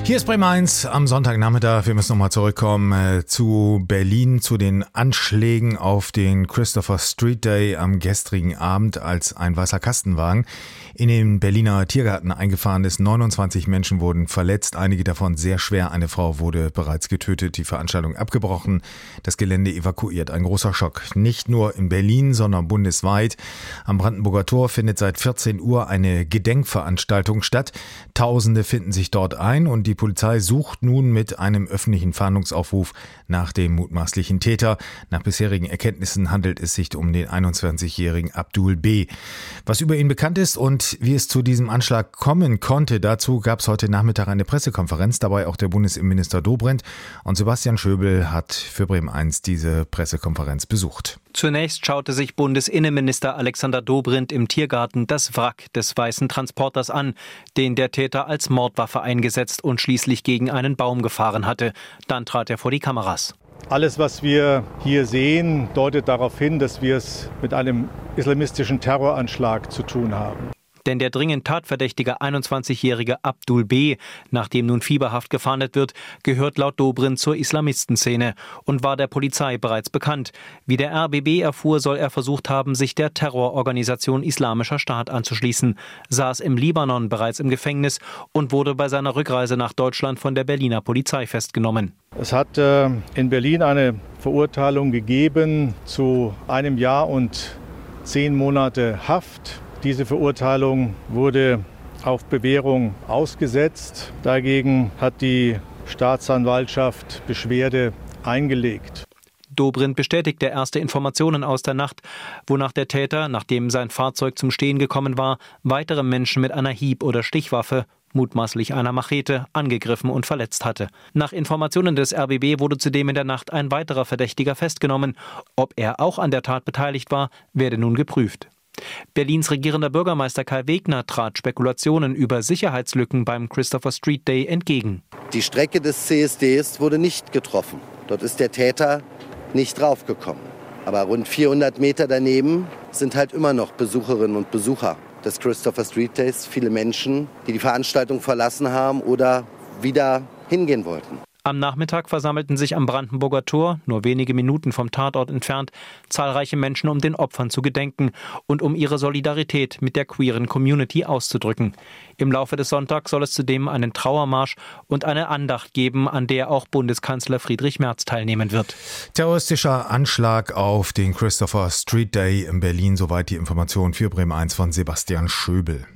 Hier ist Bremen 1 am Sonntagnachmittag. Wir müssen nochmal zurückkommen zu Berlin, zu den Anschlägen auf den Christopher Street Day am gestrigen Abend, als ein weißer Kastenwagen in den Berliner Tiergarten eingefahren ist. 29 Menschen wurden verletzt, einige davon sehr schwer. Eine Frau wurde bereits getötet, die Veranstaltung abgebrochen, das Gelände evakuiert. Ein großer Schock. Nicht nur in Berlin, sondern bundesweit. Am Brandenburger Tor findet seit 14 Uhr eine Gedenkveranstaltung statt. Tausende finden sich dort ein und die Polizei sucht nun mit einem öffentlichen Fahndungsaufruf nach dem mutmaßlichen Täter. Nach bisherigen Erkenntnissen handelt es sich um den 21-jährigen Abdul B. Was über ihn bekannt ist und wie es zu diesem Anschlag kommen konnte, dazu gab es heute Nachmittag eine Pressekonferenz, dabei auch der Bundesinnenminister Dobrindt, und Sebastian Schöbel hat für Bremen 1 diese Pressekonferenz besucht. Zunächst schaute sich Bundesinnenminister Alexander Dobrindt im Tiergarten das Wrack des weißen Transporters an, den der Täter als Mordwaffe eingesetzt und schließlich gegen einen Baum gefahren hatte. Dann trat er vor die Kameras. Alles, was wir hier sehen, deutet darauf hin, dass wir es mit einem islamistischen Terroranschlag zu tun haben. Denn der dringend tatverdächtige 21-jährige Abdul B., nach dem nun fieberhaft gefahndet wird, gehört laut Dobrindt zur Islamistenszene und war der Polizei bereits bekannt. Wie der RBB erfuhr, soll er versucht haben, sich der Terrororganisation Islamischer Staat anzuschließen, saß im Libanon bereits im Gefängnis und wurde bei seiner Rückreise nach Deutschland von der Berliner Polizei festgenommen. Es hat in Berlin eine Verurteilung gegeben zu 1 Jahr und 10 Monate Haft. Diese Verurteilung wurde auf Bewährung ausgesetzt. Dagegen hat die Staatsanwaltschaft Beschwerde eingelegt. Dobrindt bestätigte erste Informationen aus der Nacht, wonach der Täter, nachdem sein Fahrzeug zum Stehen gekommen war, weitere Menschen mit einer Hieb- oder Stichwaffe, mutmaßlich einer Machete, angegriffen und verletzt hatte. Nach Informationen des RBB wurde zudem in der Nacht ein weiterer Verdächtiger festgenommen. Ob er auch an der Tat beteiligt war, werde nun geprüft. Berlins regierender Bürgermeister Kai Wegner trat Spekulationen über Sicherheitslücken beim Christopher Street Day entgegen. Die Strecke des CSDs wurde nicht getroffen. Dort ist der Täter nicht draufgekommen. Aber rund 400 Meter daneben sind halt immer noch Besucherinnen und Besucher des Christopher Street Days. Viele Menschen, die die Veranstaltung verlassen haben oder wieder hingehen wollten. Am Nachmittag versammelten sich am Brandenburger Tor, nur wenige Minuten vom Tatort entfernt, zahlreiche Menschen, um den Opfern zu gedenken und um ihre Solidarität mit der queeren Community auszudrücken. Im Laufe des Sonntags soll es zudem einen Trauermarsch und eine Andacht geben, an der auch Bundeskanzler Friedrich Merz teilnehmen wird. Terroristischer Anschlag auf den Christopher Street Day in Berlin, soweit die Information für Bremen 1 von Sebastian Schöbel.